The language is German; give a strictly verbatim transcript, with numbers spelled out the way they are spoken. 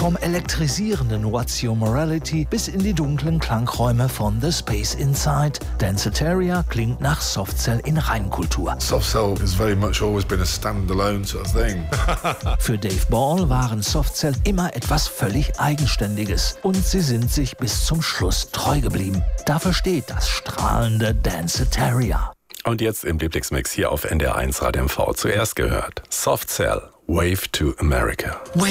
Vom elektrisierenden What's Your Morality bis in die dunklen Klangräume von The Space Inside. Danceteria klingt nach Softcell in Reinkultur. Softcell has very much always been a standalone sort of thing. Für Dave Ball waren Softcell immer etwas völlig Eigenständiges und sie sind sich bis zum Schluss treu geblieben. Dafür steht das strahlende Danceteria. Und jetzt im Lieblingsmix hier auf N D R eins Radio M V zuerst gehört Softcell, Wave to America. Wave